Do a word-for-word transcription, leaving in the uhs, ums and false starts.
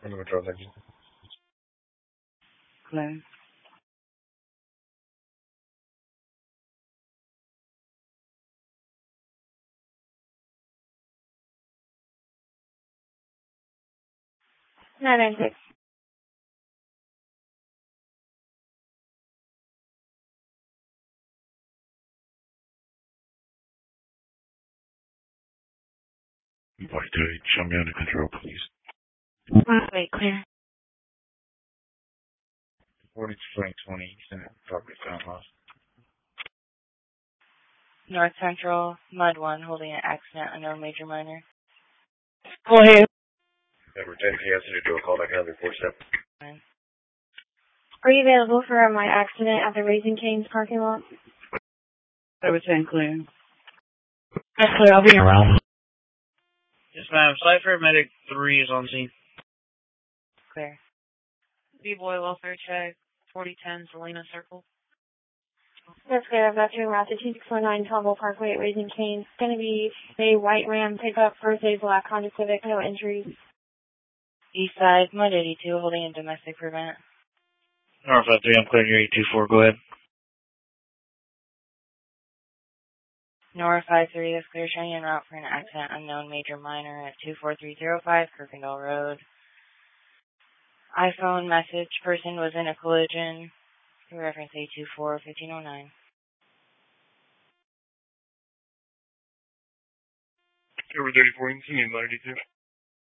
I'm going to withdraw, thank you. Clear. nine nine six. White two, show me under control, please. Wait, clear. forty-two twenty, property found lost. North Central, Mud one, holding an accident, unknown major minor. Go ahead. Edward ten, he has to do a call back out report seven. Are you available for my accident at the Raising Cane's parking lot? Edward ten, clear. That's clear, I'll be around. Yes, ma'am. Cypher Medic three is on scene. Clear. B-Boy Welfare Check, forty ten Selena Circle. That's clear. I've got you en route to two six one nine Tomball Parkway at Raising Cane. It's going to be a white Ram pickup, first aid black Honda Civic, no injuries. East side, Mud eighty-two, holding a domestic prevent. North five three, I'm clearing your eight two four. Go ahead. Nora five three is clear, showing en route for an accident, unknown major minor at two four three zero five Kirkendall Road. iPhone message, person was in a collision. Reference eight two four fifteen oh nine. Over thirty-four, you can see me, ninety-two.